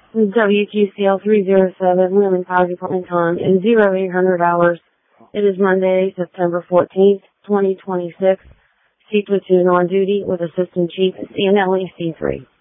WQCL 307, Women Power Department time is 0800 hours. It is Monday, September 14th, 2026. C Platoon on duty with Assistant Chief CNLE C3.